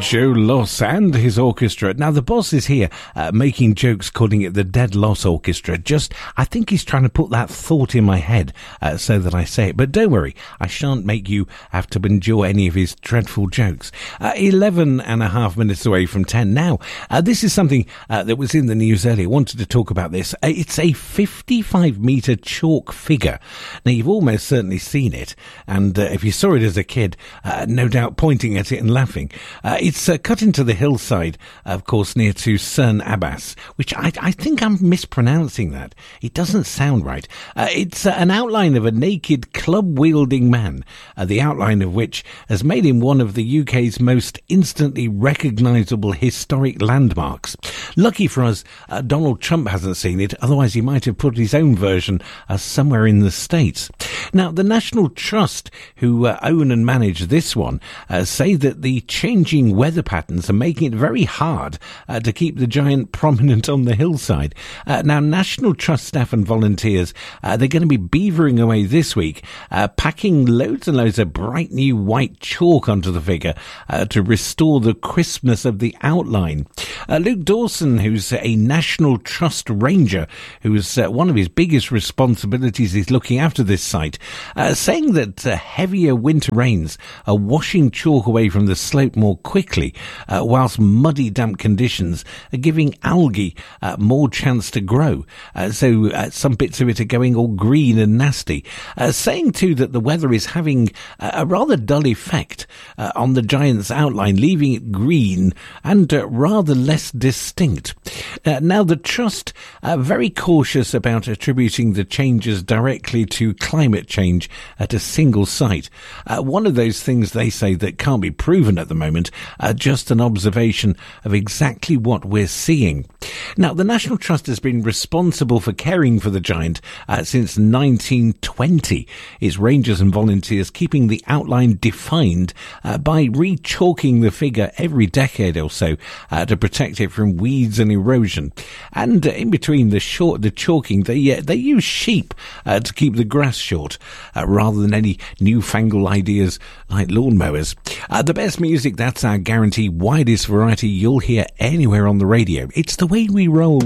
Joe Loss and his orchestra. Now, the boss is here making jokes, calling it the Dead Loss Orchestra. I think he's trying to put that thought in my head so that I say it. But don't worry, I shan't make you have to endure any of his dreadful jokes. 11 and a half minutes away from 10 now. This is something that was in the news earlier. I wanted to talk about this. It's a 55-metre chalk figure. Now, you've almost certainly seen it. And if you saw it as a kid, no doubt pointing at it and laughing. It's cut into the hillside, of course, near to Cerne Abbas, which I think I'm mispronouncing that. It doesn't sound right. It's an outline of a naked club-wielding man, the outline of which has made him one of the UK's most instantly recognisable historic landmarks. Lucky for us, Donald Trump hasn't seen it, otherwise he might have put his own version somewhere in the States. Now, the National Trust, who own and manage this one, say that the changing weather patterns are making it very hard to keep the giant prominent on the hillside. Now, National Trust staff and volunteers, they're going to be beavering away this week, packing loads and loads of bright new white chalk onto the figure to restore the crispness of the outline. Luke Dawson, who's a National Trust ranger, who's one of his biggest responsibilities is looking after this site, saying that heavier winter rains are washing chalk away from the slope more quickly, whilst muddy, damp conditions are giving algae more chance to grow. So some bits of it are going all green and nasty. Saying too that the weather is having a rather dull effect on the giant's outline, leaving it green and rather less distinct. Now, the Trust are very cautious about attributing the changes directly to climate change at a single site. One of those things they say that can't be proven at the moment, just an observation of exactly what we're seeing. Now, the National Trust has been responsible for caring for the giant since 1920. Its rangers and volunteers keeping the outline defined by re-chalking the figure every decade or so to protect it from weeds and erosion. And in between the chalking, they use sheep to keep the grass short rather than any newfangled ideas like lawnmowers. The best music, that's our guarantee, widest variety you'll hear anywhere on the radio. It's the way we roll.